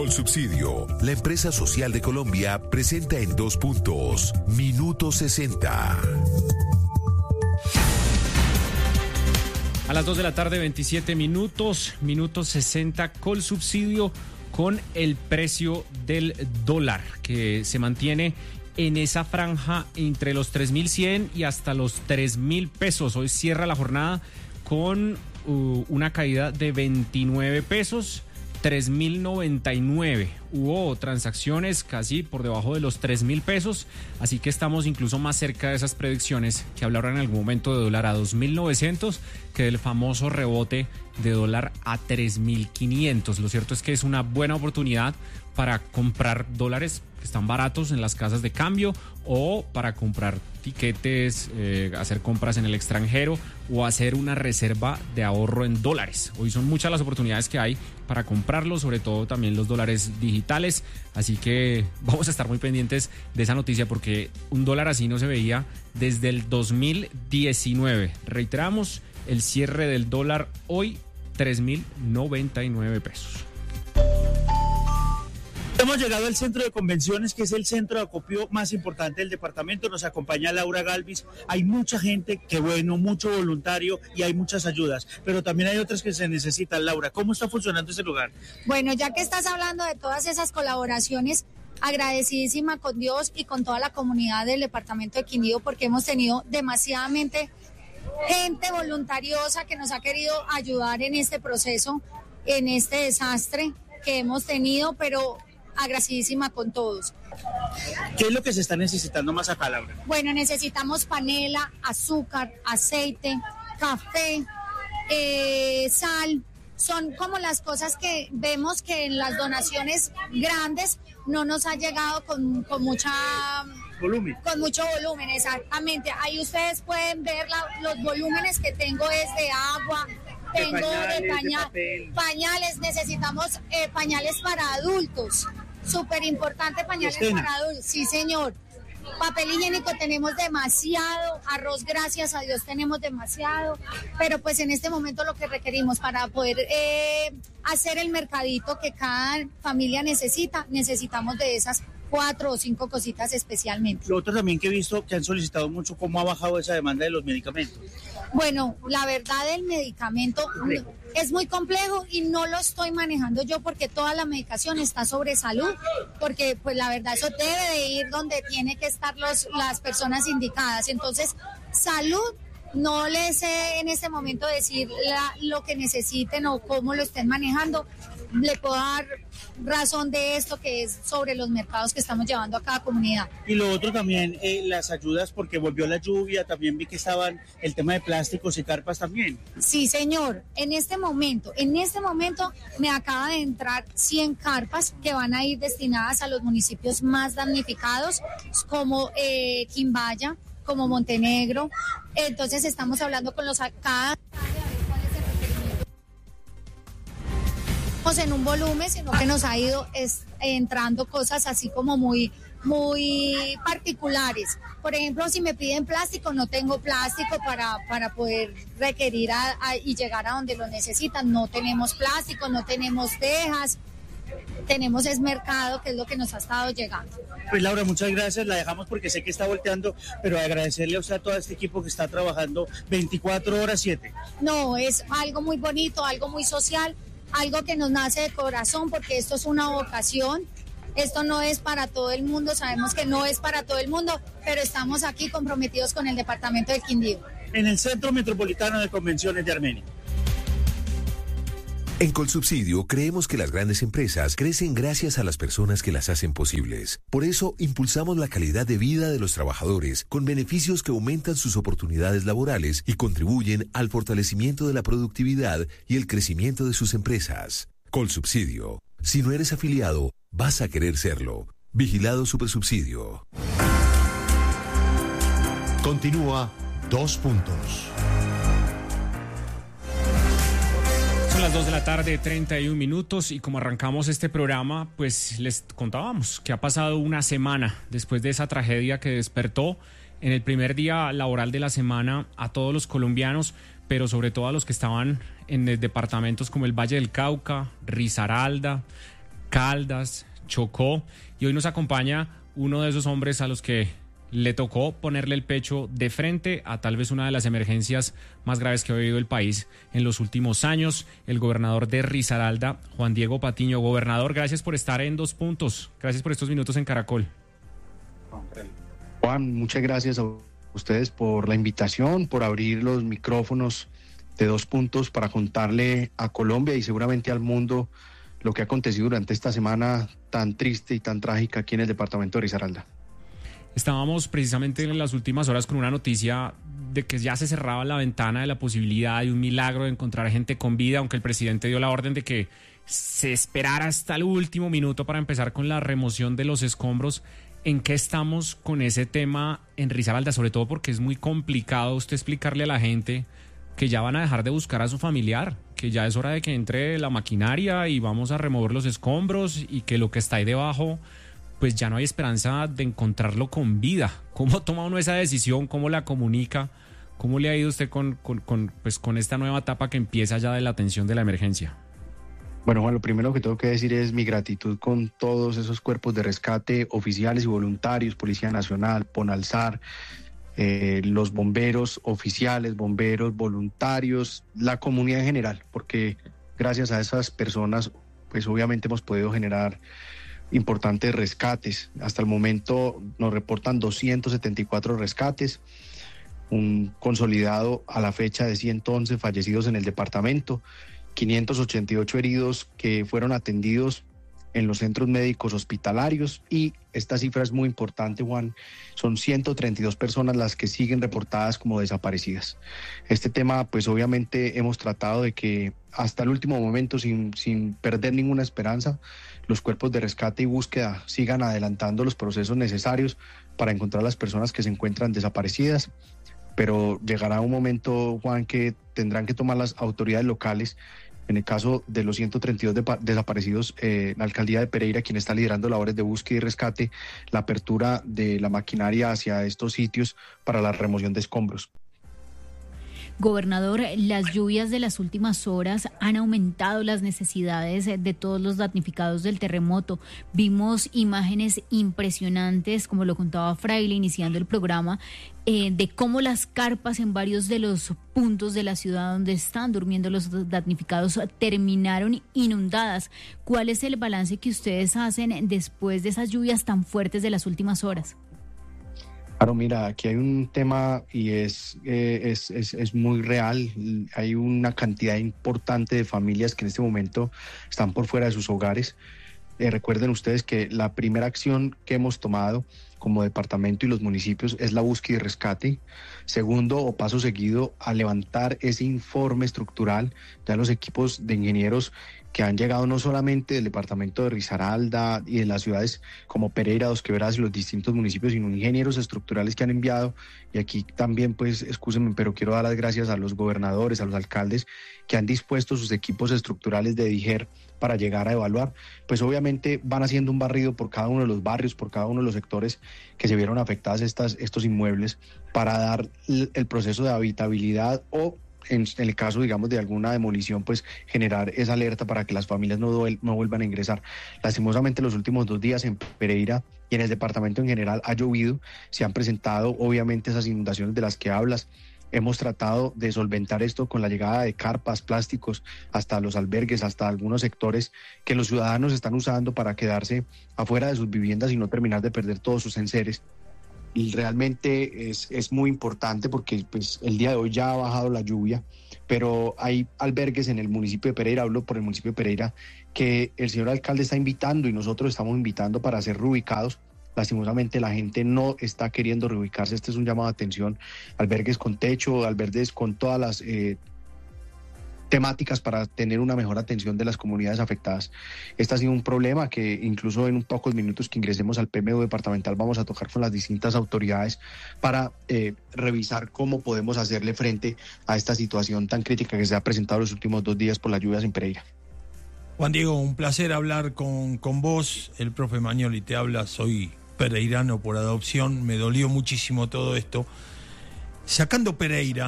Colsubsidio, la empresa social de Colombia, presenta en 2 puntos. Minuto 60. A las 2 de la tarde, 27 minutos, minuto 60, Colsubsidio con el precio del dólar, que se mantiene en esa franja entre los 3.100 y hasta los 3.000 pesos. Hoy cierra la jornada con una caída de 29 pesos, 3.099. Hubo transacciones casi por debajo de los 3.000 pesos, así que estamos incluso más cerca de esas predicciones que hablaron en algún momento de dólar a 2.900 que del famoso rebote de dólar a 3.500. Lo cierto es que es una buena oportunidad para comprar dólares que están baratos en las casas de cambio o para comprar tiquetes, hacer compras en el extranjero o hacer una reserva de ahorro en dólares. Hoy son muchas las oportunidades que hay para comprarlos, sobre todo también los dólares digitales, así que vamos a estar muy pendientes de esa noticia porque un dólar así no se veía desde el 2019. Reiteramos, el cierre del dólar hoy, 3.099 pesos. Hemos llegado al centro de convenciones, que es el centro de acopio más importante del departamento. Nos acompaña Laura Galvis. Hay mucha gente, que bueno, mucho voluntario y hay muchas ayudas, pero también hay otras que se necesitan. Laura, ¿cómo está funcionando este lugar? Bueno, ya que estás hablando de todas esas colaboraciones, agradecidísima con Dios y con toda la comunidad del departamento de Quindío, porque hemos tenido demasiadamente gente voluntariosa que nos ha querido ayudar en este proceso, en este desastre que hemos tenido, pero agradecidísima con todos. ¿Qué es lo que se está necesitando más acá, Laura? Bueno, necesitamos panela, azúcar, aceite, café, sal. Son como las cosas que vemos que en las donaciones grandes no nos ha llegado con mucha volumen. Con mucho volumen, exactamente. Ahí ustedes pueden ver los volúmenes que tengo es de agua, tengo de pañales, necesitamos pañales para adultos. Súper importante, pañales para adultos. Sí, señor. Papel higiénico tenemos demasiado, arroz, gracias a Dios tenemos demasiado, pero pues en este momento lo que requerimos para poder hacer el mercadito que cada familia necesitamos de esas 4 o 5 cositas especialmente. Lo otro también que he visto que han solicitado mucho, ¿cómo ha bajado esa demanda de los medicamentos? Bueno, la verdad el medicamento es muy complejo y no lo estoy manejando yo porque toda la medicación está sobre salud, porque pues la verdad eso debe de ir donde tiene que estar las personas indicadas. Entonces, salud, no les sé en este momento decir lo que necesiten o cómo lo estén manejando. Le puedo dar razón de esto que es sobre los mercados que estamos llevando a cada comunidad. Y lo otro también, las ayudas, porque volvió la lluvia, también vi que estaban el tema de plásticos y carpas también. Sí, señor. En este momento me acaba de entrar 100 carpas que van a ir destinadas a los municipios más damnificados, como Quimbaya, como Montenegro. Entonces estamos hablando con los cada en un volumen, sino que nos ha ido entrando cosas así como muy particulares. Por ejemplo, si me piden plástico, no tengo plástico para poder requerir y llegar a donde lo necesitan. No tenemos plástico, no tenemos tejas, tenemos mercado, que es lo que nos ha estado llegando. Pues Laura, muchas gracias, la dejamos porque sé que está volteando, pero agradecerle a usted, a todo este equipo que está trabajando 24 horas 7. No, es algo muy bonito, algo muy social, algo que nos nace de corazón, porque esto es una vocación, esto no es para todo el mundo, sabemos que no es para todo el mundo, pero estamos aquí comprometidos con el departamento del Quindío. En el Centro Metropolitano de Convenciones de Armenia. En Colsubsidio creemos que las grandes empresas crecen gracias a las personas que las hacen posibles. Por eso impulsamos la calidad de vida de los trabajadores con beneficios que aumentan sus oportunidades laborales y contribuyen al fortalecimiento de la productividad y el crecimiento de sus empresas. Colsubsidio. Si no eres afiliado, vas a querer serlo. Vigilado Supersubsidio. Continúa 2 puntos. Son las 2 de la tarde, 31 minutos, y como arrancamos este programa, pues les contábamos que ha pasado una semana después de esa tragedia que despertó en el primer día laboral de la semana a todos los colombianos, pero sobre todo a los que estaban en departamentos como el Valle del Cauca, Risaralda, Caldas, Chocó, y hoy nos acompaña uno de esos hombres a los que le tocó ponerle el pecho de frente a tal vez una de las emergencias más graves que ha vivido el país en los últimos años, el gobernador de Risaralda, Juan Diego Patiño. Gobernador, gracias por estar en 2 Puntos, gracias por estos minutos en Caracol. Juan, muchas gracias a ustedes por la invitación, por abrir los micrófonos de 2 Puntos para contarle a Colombia y seguramente al mundo lo que ha acontecido durante esta semana tan triste y tan trágica aquí en el departamento de Risaralda. Estábamos precisamente en las últimas horas con una noticia de que ya se cerraba la ventana de la posibilidad de un milagro de encontrar gente con vida, aunque el presidente dio la orden de que se esperara hasta el último minuto para empezar con la remoción de los escombros. ¿En qué estamos con ese tema en Risaralda? Sobre todo porque es muy complicado usted explicarle a la gente que ya van a dejar de buscar a su familiar, que ya es hora de que entre la maquinaria y vamos a remover los escombros y que lo que está ahí debajo, pues ya no hay esperanza de encontrarlo con vida. ¿Cómo toma uno esa decisión? ¿Cómo la comunica? ¿Cómo le ha ido usted con esta nueva etapa que empieza ya de la atención de la emergencia? Bueno, Juan, lo primero que tengo que decir es mi gratitud con todos esos cuerpos de rescate, oficiales y voluntarios, Policía Nacional, Ponalsar, los bomberos oficiales, bomberos voluntarios, la comunidad en general, porque gracias a esas personas, pues obviamente hemos podido generar importantes rescates. Hasta el momento nos reportan 274 rescates, un consolidado a la fecha de 111 fallecidos en el departamento, 588 heridos que fueron atendidos en los centros médicos hospitalarios, y esta cifra es muy importante, Juan, son 132 personas las que siguen reportadas como desaparecidas. Este tema, pues obviamente hemos tratado de que hasta el último momento, sin perder ninguna esperanza, los cuerpos de rescate y búsqueda sigan adelantando los procesos necesarios para encontrar a las personas que se encuentran desaparecidas. Pero llegará un momento, Juan, que tendrán que tomar las autoridades locales. En el caso de los 132 desaparecidos, la alcaldía de Pereira, quien está liderando labores de búsqueda y rescate, la apertura de la maquinaria hacia estos sitios para la remoción de escombros. Gobernador, las lluvias de las últimas horas han aumentado las necesidades de todos los damnificados del terremoto. Vimos imágenes impresionantes, como lo contaba Fraile iniciando el programa, de cómo las carpas en varios de los puntos de la ciudad donde están durmiendo los damnificados terminaron inundadas. ¿Cuál es el balance que ustedes hacen después de esas lluvias tan fuertes de las últimas horas? Claro, mira, aquí hay un tema y es muy real. Hay una cantidad importante de familias que en este momento están por fuera de sus hogares. Recuerden ustedes que la primera acción que hemos tomado como departamento y los municipios es la búsqueda y rescate. Segundo, o paso seguido, a levantar ese informe estructural de los equipos de ingenieros que han llegado no solamente del departamento de Risaralda y de las ciudades como Pereira, Dos Quebradas y los distintos municipios, sino ingenieros estructurales que han enviado. Y aquí también, pues, excúsenme, pero quiero dar las gracias a los gobernadores, a los alcaldes que han dispuesto sus equipos estructurales de DIGER para llegar a evaluar. Pues obviamente van haciendo un barrido por cada uno de los barrios, por cada uno de los sectores que se vieron afectados estos inmuebles, para dar el proceso de habitabilidad o, en el caso, digamos, de alguna demolición, pues generar esa alerta para que las familias no vuelvan a ingresar. Lastimosamente, los últimos 2 días en Pereira y en el departamento en general ha llovido, se han presentado obviamente esas inundaciones de las que hablas. Hemos tratado de solventar esto con la llegada de carpas, plásticos, hasta los albergues, hasta algunos sectores que los ciudadanos están usando para quedarse afuera de sus viviendas y no terminar de perder todos sus enseres. Y realmente es muy importante porque pues, el día de hoy ya ha bajado la lluvia, pero hay albergues en el municipio de Pereira, hablo por el municipio de Pereira, que el señor alcalde está invitando y nosotros estamos invitando para ser reubicados. Lastimosamente la gente no está queriendo reubicarse. Este es un llamado de atención. Albergues con techo, albergues con todas las temáticas para tener una mejor atención de las comunidades afectadas. Este ha sido un problema que incluso en pocos minutos que ingresemos al PMU departamental vamos a tocar con las distintas autoridades para revisar cómo podemos hacerle frente a esta situación tan crítica que se ha presentado los últimos 2 días por las lluvias en Pereira. Juan Diego, un placer hablar con vos. El profe Magnoli te habla, soy pereirano por adopción, me dolió muchísimo todo esto. Sacando Pereira,